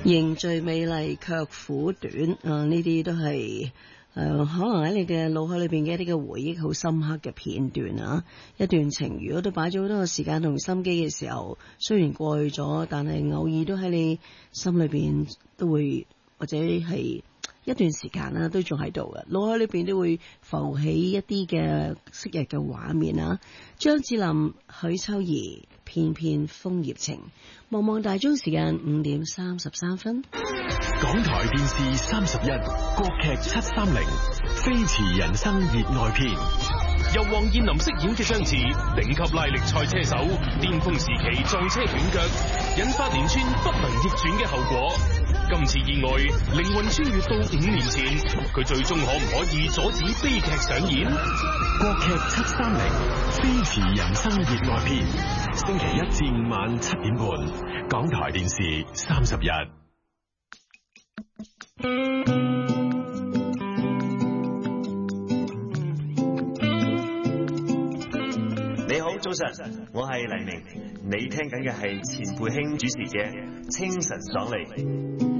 凝聚美麗卻苦短啊！呢啲都係可能喺你嘅腦海裏邊嘅一啲嘅回憶好深刻嘅片段啊！一段情如果都擺咗好多嘅時間同心機嘅時候，雖然過去咗，但係偶爾都喺你心裏邊都會，或者係一段時間啦，都仲喺度嘅，腦海裏邊都會浮起一啲嘅昔日嘅畫面啊！張智霖、許秋怡，片片楓葉情。望望大鐘時間5:33。 港台電視31，國劇730，飛馳人生熱愛篇。 由黃燕琳飾演嘅張智，頂級拉力賽車手，巔峰時期撞車斷腳，引發連串不能逆轉嘅後果。今次意外，靈魂穿越到5年前，佢最終可唔可以阻止悲劇上演？ 國劇730，飛馳人生熱愛篇，星期1至5晚7點半，港台電視31。 你好，早晨，我係黎明，你聽緊嘅係錢佩卿主持嘅《清晨爽利》。